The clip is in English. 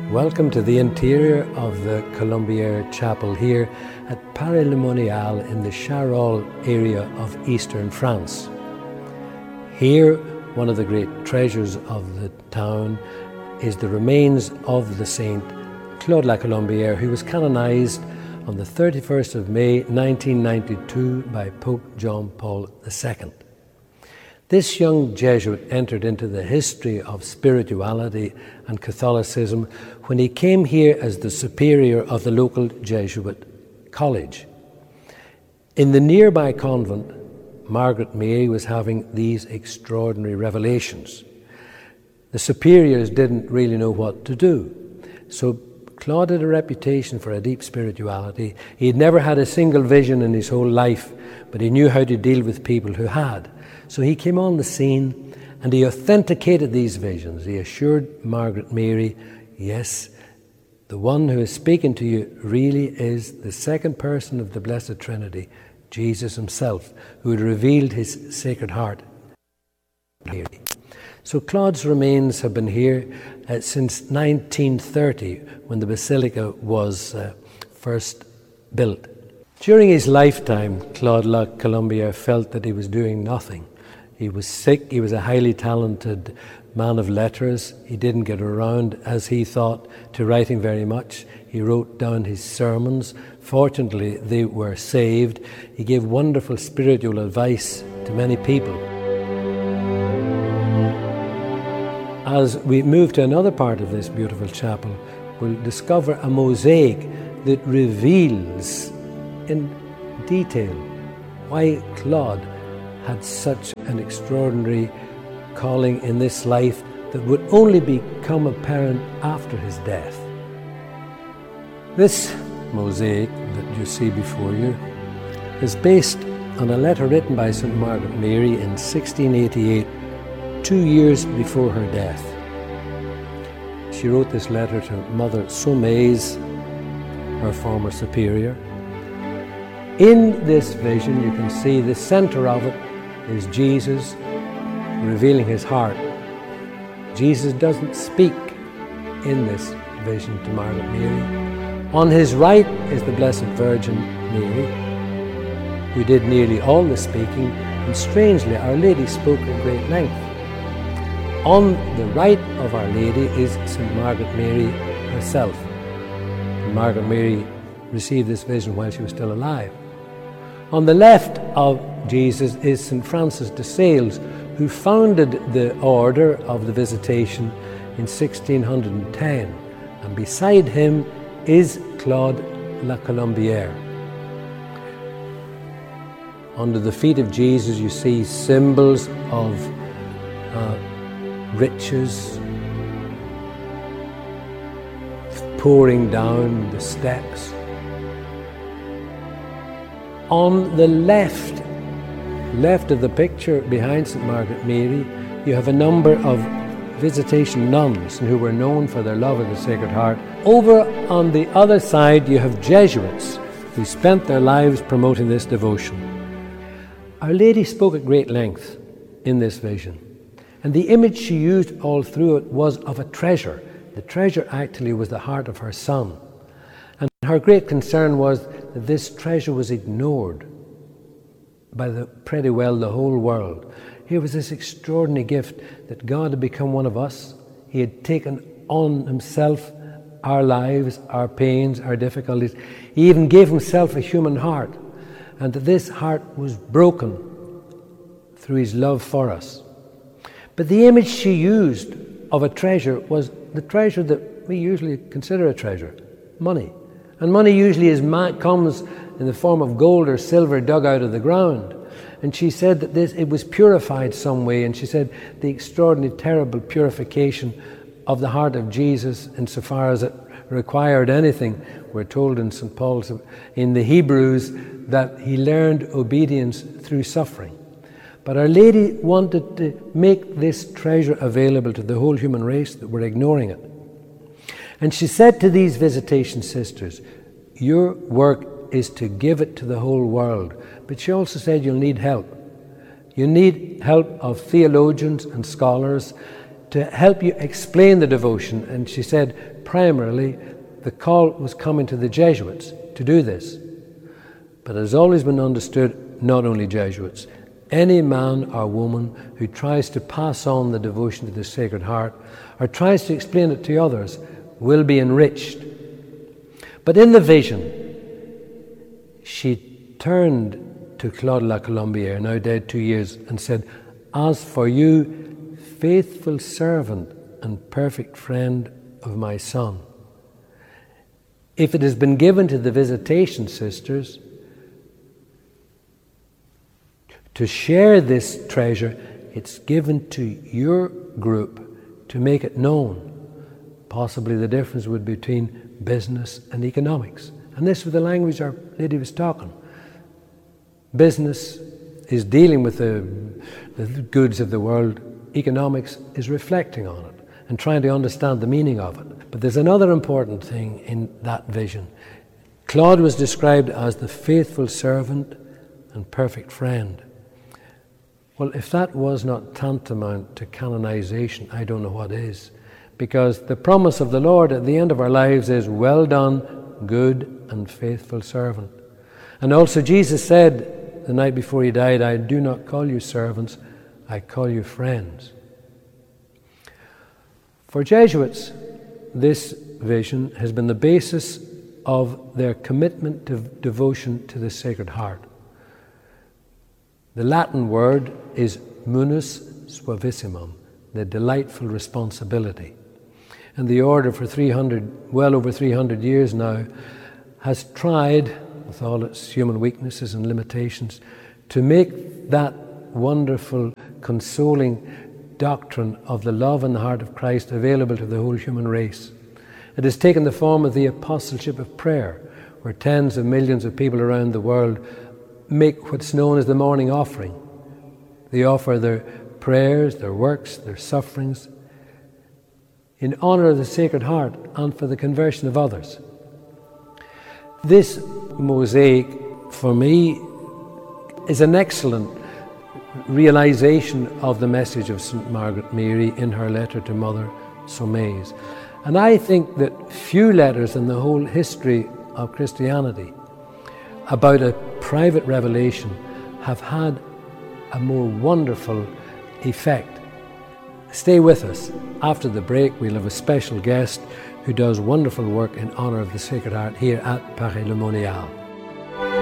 Welcome to the interior of the Colombière Chapel here at Paray-le-Monial in the Charolles area of eastern France. Here, one of the great treasures of the town is the remains of the saint Claude La Colombière, who was canonized on the 31st of May 1992 by Pope John Paul II. This young Jesuit entered into the history of spirituality and Catholicism when he came here as the superior of the local Jesuit college. In the nearby convent, Margaret Mary was having these extraordinary revelations. The superiors didn't really know what to do, so Claude had a reputation for a deep spirituality. He had never had a single vision in his whole life, but he knew how to deal with people who had. So he came on the scene and he authenticated these visions. He assured Margaret Mary, yes, the one who is speaking to you really is the second person of the Blessed Trinity, Jesus himself, who had revealed his Sacred Heart. So Claude's remains have been here since 1930, when the basilica was first built. During his lifetime, Claude La Colombière felt that he was doing nothing. He was sick. He was a highly talented man of letters. He didn't get around, as he thought, to writing very much. He wrote down his sermons. Fortunately, they were saved. He gave wonderful spiritual advice to many people. As we move to another part of this beautiful chapel, we'll discover a mosaic that reveals in detail why Claude had such an extraordinary calling in this life that would only become apparent after his death. This mosaic that you see before you is based on a letter written by St. Margaret Mary in 1688, 2 years before her death. She wrote this letter to Mother Saumaise, her former superior. In this vision, you can see the center of it is Jesus revealing his heart. Jesus doesn't speak in this vision to Margaret Mary. On his right is the Blessed Virgin Mary, who did nearly all the speaking, and strangely, Our Lady spoke at great length. On the right of Our Lady is St. Margaret Mary herself. And Margaret Mary received this vision while she was still alive. On the left of Jesus is St. Francis de Sales, who founded the Order of the Visitation in 1610. And beside him is Claude La Colombière. Under the feet of Jesus you see symbols of riches pouring down the steps. On the left of the picture behind St. Margaret Mary, you have a number of Visitation nuns who were known for their love of the Sacred Heart. Over on the other side you have Jesuits who spent their lives promoting this devotion. Our Lady spoke at great length in this vision, and the image she used all through it was of a treasure. The treasure actually was the heart of her Son. And her great concern was that this treasure was ignored by pretty well the whole world. Here was this extraordinary gift that God had become one of us. He had taken on himself our lives, our pains, our difficulties. He even gave himself a human heart, and that this heart was broken through his love for us. But the image she used of a treasure was the treasure that we usually consider a treasure, money. And money usually comes in the form of gold or silver dug out of the ground. And she said that it was purified some way, and she said the extraordinary, terrible purification of the heart of Jesus, insofar as it required anything. We're told in St. Paul's, in the Hebrews, that he learned obedience through suffering. But Our Lady wanted to make this treasure available to the whole human race that were ignoring it. And she said to these Visitation sisters, your work is to give it to the whole world. But she also said you'll need help. You need help of theologians and scholars to help you explain the devotion. And she said, primarily, the call was coming to the Jesuits to do this. But it has always been understood, not only Jesuits, any man or woman who tries to pass on the devotion to the Sacred Heart or tries to explain it to others will be enriched. But in the vision, she turned to Claude La Colombière, now dead 2 years, and said, "As for you, faithful servant and perfect friend of my son, if it has been given to the Visitation Sisters to share this treasure, it's given to your group to make it known." Possibly the difference would be between business and economics. And this was the language our lady was talking. Business is dealing with the goods of the world. Economics is reflecting on it and trying to understand the meaning of it. But there's another important thing in that vision. Claude was described as the faithful servant and perfect friend. Well, if that was not tantamount to canonization, I don't know what is. Because the promise of the Lord at the end of our lives is, "Well done, good and faithful servant." And also Jesus said the night before he died, "I do not call you servants, I call you friends." For Jesuits, this vision has been the basis of their commitment to devotion to the Sacred Heart. The Latin word is munus suavissimum, the delightful responsibility. And the order for well over 300 years now, has tried, with all its human weaknesses and limitations, to make that wonderful, consoling doctrine of the love and the heart of Christ available to the whole human race. It has taken the form of the apostleship of prayer, where tens of millions of people around the world make what's known as the morning offering. They offer their prayers, their works, their sufferings, in honor of the Sacred Heart and for the conversion of others. This mosaic, for me, is an excellent realization of the message of St. Margaret Mary in her letter to Mother Saumaise. And I think that few letters in the whole history of Christianity about a private revelation have had a more wonderful effect. Stay with us. After the break, we'll have a special guest who does wonderful work in honor of the Sacred Heart here at Paray-le-Monial.